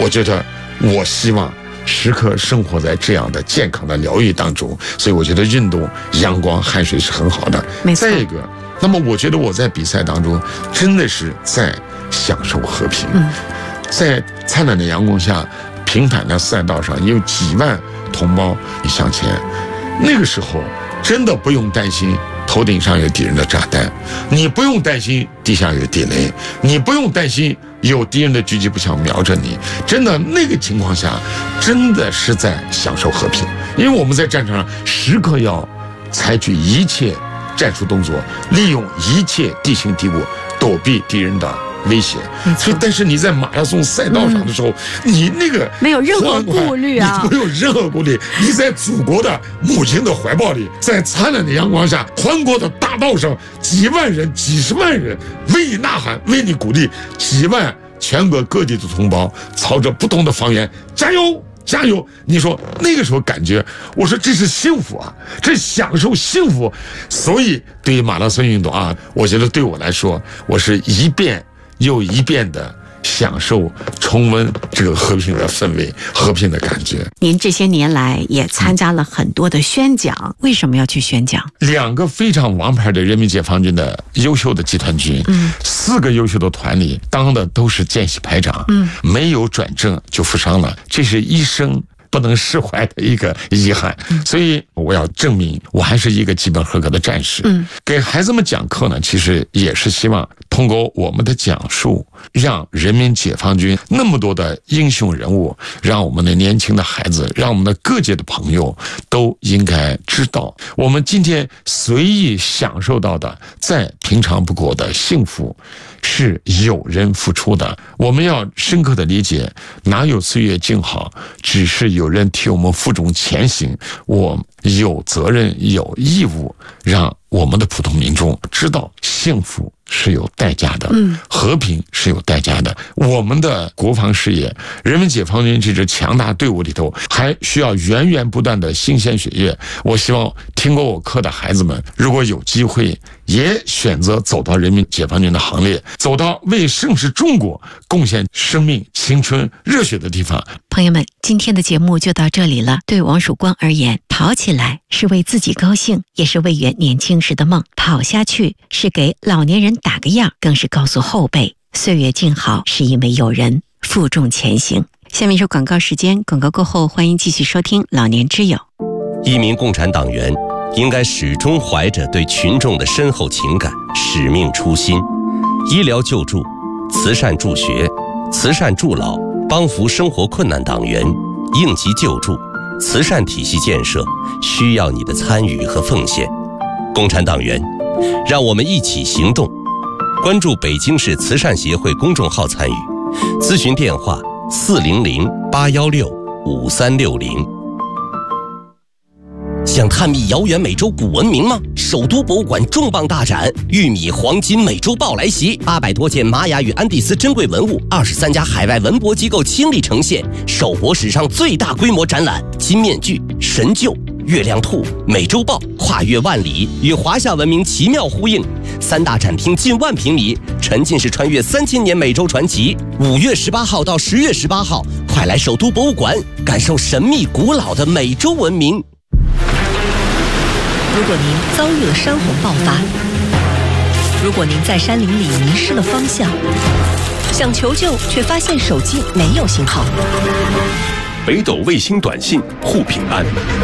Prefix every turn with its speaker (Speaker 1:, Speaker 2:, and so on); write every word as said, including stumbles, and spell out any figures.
Speaker 1: 我觉得我希望时刻生活在这样的健康的疗愈当中，所以我觉得运动、阳光、汗水是很好的。再一个，那么我觉得我在比赛当中真的是在享受和平，嗯、在灿烂的阳光下，平坦的赛道上有几万同胞向前，那个时候真的不用担心头顶上有敌人的炸弹，你不用担心地下有地雷，你不用担心有敌人的狙击步枪瞄着你。真的那个情况下真的是在享受和平，因为我们在战场上时刻要采取一切战术动作，利用一切地形地物躲避敌人的危险。所以但是你在马拉松赛道上的时候、嗯、你那个
Speaker 2: 没有任何顾虑啊，
Speaker 1: 你没有任何顾虑，你在祖国的母亲的怀抱里，在灿烂的阳光下，宽阔的大道上，几万人几十万人为你呐喊，为你鼓励，几万全国各地的同胞操着不同的方言加油加油。你说那个时候感觉，我说这是幸福啊，这享受幸福。所以对于马拉松运动啊，我觉得对我来说，我是一遍又一遍的享受重温这个和平的氛围，和平的感觉。
Speaker 2: 您这些年来也参加了很多的宣讲、嗯、为什么要去宣讲？
Speaker 1: 两个非常王牌的人民解放军的优秀的集团军，嗯，四个优秀的团里当的都是见习排长，嗯，没有转正就负伤了，这是一生不能释怀的一个遗憾，所以我要证明我还是一个基本合格的战士。嗯，给孩子们讲课呢，其实也是希望通过我们的讲述，让人民解放军那么多的英雄人物，让我们的年轻的孩子，让我们的各界的朋友都应该知道，我们今天随意享受到的再平常不过的幸福，是有人付出的。我们要深刻的理解，哪有岁月静好，只是有人替我们负重前行。我有责任有义务让我们的普通民众知道，幸福是有代价的，嗯，和平是有代价的。我们的国防事业，人民解放军这支强大队伍里头，还需要源源不断的新鲜血液。我希望听过我课的孩子们，如果有机会，也选择走到人民解放军的行列，走到为盛世中国贡献生命、青春、热血的地方。
Speaker 2: 朋友们，今天的节目就到这里了。对王曙光而言，跑起来是为自己高兴，也是为圆年轻时的梦；跑下去是给老年人打个样，更是告诉后辈，岁月静好是因为有人负重前行。下面是广告时间，广告过后欢迎继续收听老年之友。
Speaker 3: 一名共产党员应该始终怀着对群众的深厚情感、使命初心。医疗救助、慈善助学、慈善助老，帮扶生活困难党员，应急救助、慈善体系建设需要你的参与和奉献。共产党员，让我们一起行动。关注北京市慈善协会公众号参与，咨询电话四零零八幺六五三六零。想探秘遥远美洲古文明吗？首都博物馆重磅大展《玉米黄金美洲豹》来袭，八百多件玛雅与安第斯珍贵文物，二十三家海外文博机构倾力呈现，首博史上最大规模展览。金面具、神鹫、月亮兔、美洲豹跨越万里，与华夏文明奇妙呼应。三大展厅近万平米，沉浸式穿越三千年美洲传奇。五月十八号到十月十八号，快来首都博物馆，感受神秘古老的美洲文明。
Speaker 4: 如果您遭遇了山洪爆发，如果您在山林里迷失了方向，想求救却发现手机没有信号，
Speaker 5: 北斗卫星短信护平安。